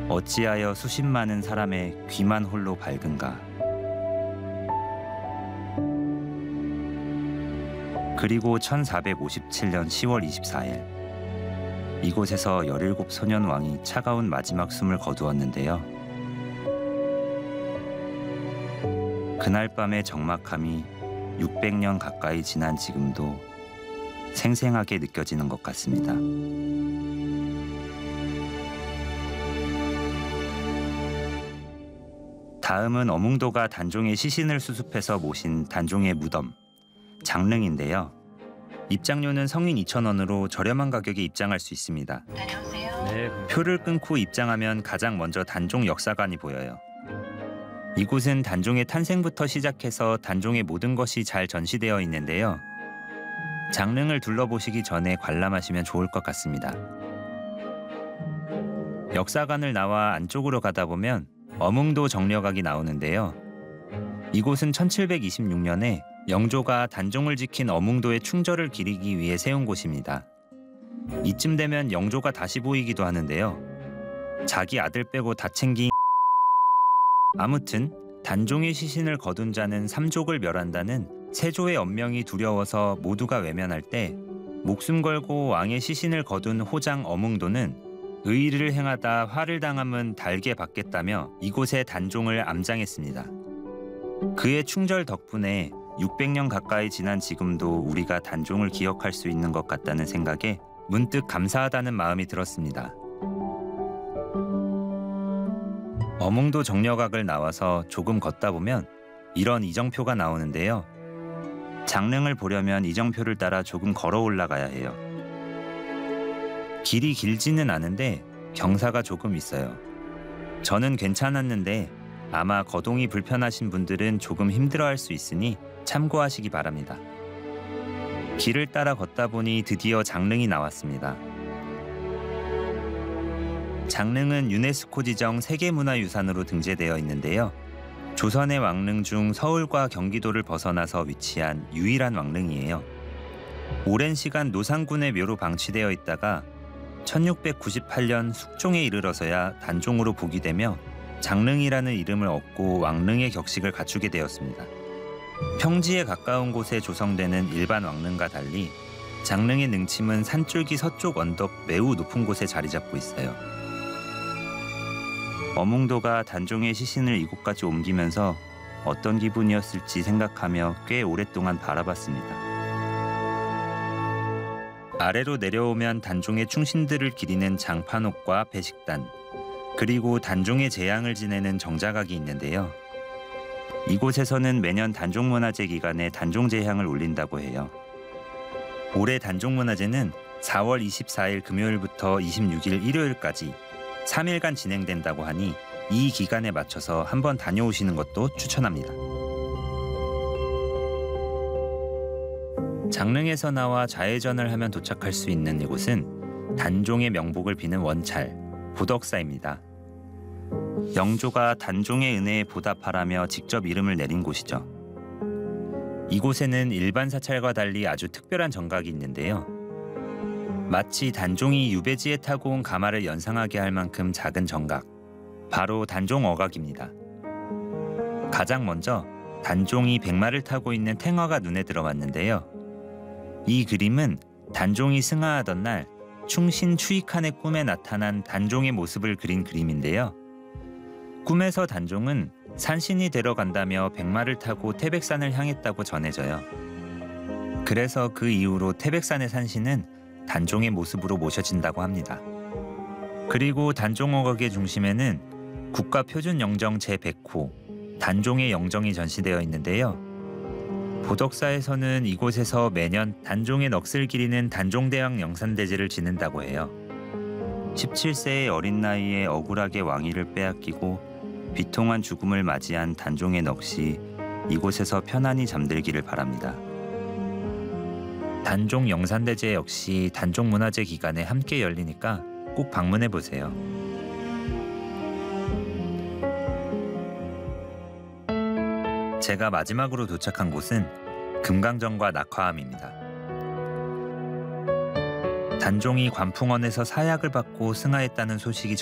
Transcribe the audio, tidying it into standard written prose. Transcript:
어찌하여 수십 많은 사람의 귀만 홀로 밝은가. 그리고 1457년 10월 24일 이곳에서 17 소년 왕이 차가운 마지막 숨을 거두었는데요. 그날 밤의 적막함이 600년 가까이 지난 지금도 생생하게 느껴지는 것 같습니다. 다음은 어몽도가 단종의 시신을 수습해서 모신 단종의 무덤, 장릉인데요. 입장료는 성인 2,000원으로 저렴한 가격에 입장할 수 있습니다. 네. 표를 끊고 입장하면 가장 먼저 단종 역사관이 보여요. 이곳은 단종의 탄생부터 시작해서 단종의 모든 것이 잘 전시되어 있는데요. 장릉을 둘러보시기 전에 관람하시면 좋을 것 같습니다. 역사관을 나와 안쪽으로 가다 보면 어몽도 정려각이 나오는데요. 이곳은 1726년에 영조가 단종을 지킨 어몽도의 충절을 기리기 위해 세운 곳입니다. 이쯤 되면 영조가 다시 보이기도 하는데요. 자기 아들 빼고 다 챙긴. 아무튼 단종의 시신을 거둔 자는 삼족을 멸한다는 세조의 엄명이 두려워서 모두가 외면할 때 목숨 걸고 왕의 시신을 거둔 호장 어몽도는 의의를 행하다 화를 당함은 달게 받겠다며 이곳에 단종을 암장했습니다. 그의 충절 덕분에 600년 가까이 지난 지금도 우리가 단종을 기억할 수 있는 것 같다는 생각에 문득 감사하다는 마음이 들었습니다. 어몽도 정려각을 나와서 조금 걷다 보면 이런 이정표가 나오는데요. 장릉을 보려면 이정표를 따라 조금 걸어 올라가야 해요. 길이 길지는 않은데 경사가 조금 있어요. 저는 괜찮았는데 아마 거동이 불편하신 분들은 조금 힘들어할 수 있으니 참고하시기 바랍니다. 길을 따라 걷다 보니 드디어 장릉이 나왔습니다. 장릉은 유네스코 지정 세계문화유산으로 등재되어 있는데요. 조선의 왕릉 중 서울과 경기도를 벗어나서 위치한 유일한 왕릉이에요. 오랜 시간 노상군의 묘로 방치되어 있다가 1698년 숙종에 이르러서야 단종으로 복위되며 장릉이라는 이름을 얻고 왕릉의 격식을 갖추게 되었습니다. 평지에 가까운 곳에 조성되는 일반 왕릉과 달리 장릉의 능침은 산줄기 서쪽 언덕 매우 높은 곳에 자리 잡고 있어요. 어몽도가 단종의 시신을 이곳까지 옮기면서 어떤 기분이었을지 생각하며 꽤 오랫동안 바라봤습니다. 아래로 내려오면 단종의 충신들을 기리는 장판옥과 배식단, 그리고 단종의 재양을 지내는 정자각이 있는데요. 이곳에서는 매년 단종문화제 기간에 단종재향을 올린다고 해요. 올해 단종문화제는 4월 24일 금요일부터 26일 일요일까지 3일간 진행된다고 하니 이 기간에 맞춰서 한번 다녀오시는 것도 추천합니다. 장릉에서 나와 좌회전을 하면 도착할 수 있는 이곳은 단종의 명복을 비는 원찰, 보덕사입니다. 영조가 단종의 은혜에 보답하라며 직접 이름을 내린 곳이죠. 이곳에는 일반 사찰과 달리 아주 특별한 정각이 있는데요. 마치 단종이 유배지에 타고 온 가마를 연상하게 할 만큼 작은 정각, 바로 단종어각입니다. 가장 먼저 단종이 백마를 타고 있는 탱화가 눈에 들어왔는데요. 이 그림은 단종이 승하하던 날 충신 추익한의 꿈에 나타난 단종의 모습을 그린 그림인데요. 꿈에서 단종은 산신이 되러 간다며 백마를 타고 태백산을 향했다고 전해져요. 그래서 그 이후로 태백산의 산신은 단종의 모습으로 모셔진다고 합니다. 그리고 단종어각의 중심에는 국가표준영정 제100호 단종의 영정이 전시되어 있는데요. 보덕사에서는 이곳에서 매년 단종의 넋을 기리는 단종대왕 영산대제를 지낸다고 해요. 17세의 어린 나이에 억울하게 왕위를 빼앗기고 비통한 죽음을 맞이한 단종의 넋이 이곳에서 편안히 잠들기를 바랍니다. 단종 영산대제 역시 단종문화제 기간에 함께 열리니까 꼭 방문해 보세요. 제가 마지막으로 도착한 곳은 금강정과 낙화암입니다. 단종이 관풍원에서 사약을 받고 승하했다는 소식이